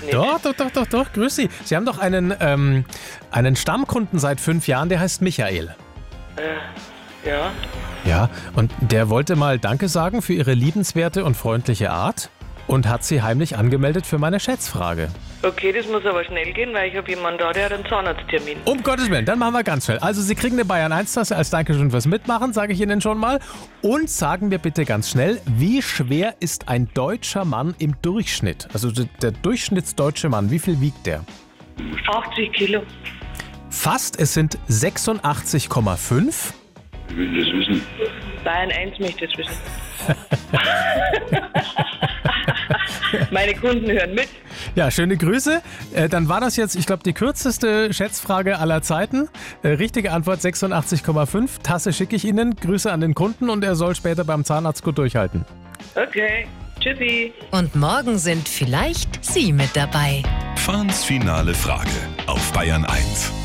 nicht. Doch. Grüß Sie. Sie haben doch einen Stammkunden seit 5 Jahren, der heißt Michael. Ja. Ja, und der wollte mal Danke sagen für Ihre liebenswerte und freundliche Art und hat Sie heimlich angemeldet für meine Schätzfrage. Okay, das muss aber schnell gehen, weil ich habe jemanden da, der hat einen Zahnarzttermin. Um Gottes Willen, dann machen wir ganz schnell. Also Sie kriegen eine Bayern 1-Tasse als Dankeschön fürs Mitmachen, sage ich Ihnen schon mal. Und sagen mir bitte ganz schnell, wie schwer ist ein deutscher Mann im Durchschnitt? Also der durchschnittsdeutsche Mann, wie viel wiegt der? 80 Kilo. Fast, es sind 86,5. Ich will das wissen. Bayern 1 möchte das wissen. Meine Kunden hören mit. Ja, schöne Grüße. Dann war das jetzt, ich glaube, die kürzeste Schätzfrage aller Zeiten. Richtige Antwort 86,5. Tasse schicke ich Ihnen. Grüße an den Kunden und er soll später beim Zahnarzt gut durchhalten. Okay, tschüssi. Und morgen sind vielleicht Sie mit dabei. Fahns finale Frage auf Bayern 1.